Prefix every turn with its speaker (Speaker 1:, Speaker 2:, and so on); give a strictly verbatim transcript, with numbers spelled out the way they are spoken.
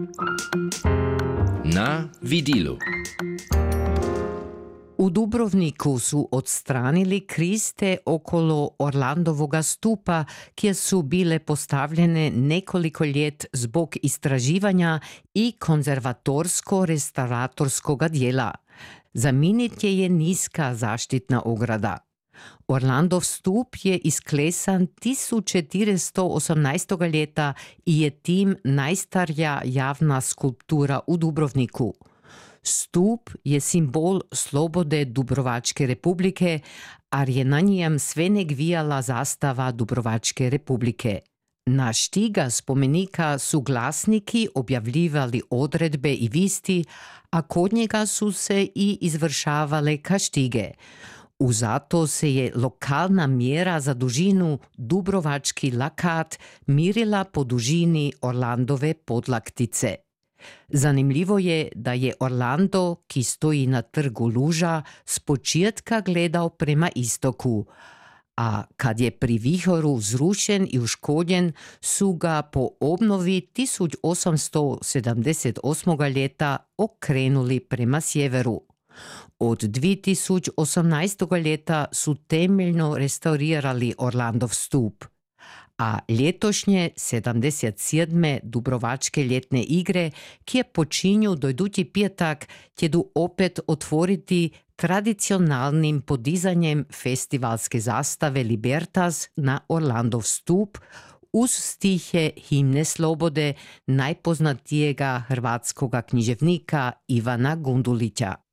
Speaker 1: Na vidilu.
Speaker 2: U Dubrovniku su odstranili kriste okolo Orlandovoga stupa, kjer su bile postavljene nekoliko ljet zbog istraživanja i konzervatorsko-restauratorskoga dijela. Zamenit je niska zaštitna ograda. Orlandov stup je izklesan tisoč štiristo osemnajstega leta i je tim najstarja javna skulptura u Dubrovniku. Stup je simbol slobode Dubrovačke republike, ar je na njem sve negvijala zastava Dubrovačke republike. Na štiga spomenika su glasniki objavljivali odredbe i visti, a kod njega su se i izvršavale kaštige. Uzato se je lokalna mjera za dužinu Dubrovački lakat mirila po dužini Orlandove podlaktice. Zanimljivo je, da je Orlando, ki stoji na trgu Luža, s početka gledal prema istoku, a kad je pri vihoru zrušen i uškodjen, su ga po obnovi tisoč osamsto sedamdeset osmega leta okrenuli prema sjeveru. Od dve tisoč osemnajstega leta su temeljno restaurirali Orlandov stup, a letošnje sedamdeset sedme Dubrovačke ljetne igre, kje počinju dojdući petak, tjedu opet otvoriti tradicionalnim podizanjem festivalske zastave Libertas na Orlandov stup uz stihe himne slobode najpoznatijega hrvatskoga književnika Ivana Gundulića.